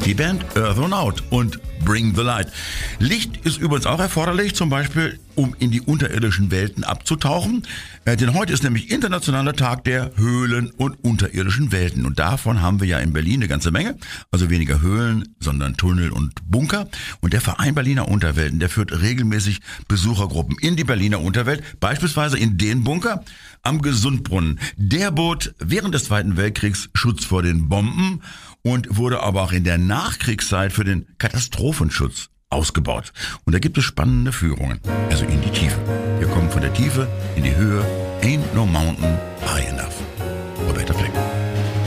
die Band Earthronaut und Bring the Light. Licht ist übrigens auch erforderlich, zum Beispiel um in die unterirdischen Welten abzutauchen. Denn heute ist nämlich Internationaler Tag der Höhlen und unterirdischen Welten. Und davon haben wir ja in Berlin eine ganze Menge. Also weniger Höhlen, sondern Tunnel und Bunker. Und der Verein Berliner Unterwelten, der führt regelmäßig Besuchergruppen in die Berliner Unterwelt, beispielsweise in den Bunker am Gesundbrunnen. Der bot während des Zweiten Weltkriegs Schutz vor den Bomben und wurde aber auch in der Nachkriegszeit für den Katastrophenschutz ausgebaut. Und da gibt es spannende Führungen, also in die Tiefe. Wir kommen von der Tiefe in die Höhe. Ain't no mountain high enough. Roberta Fleck.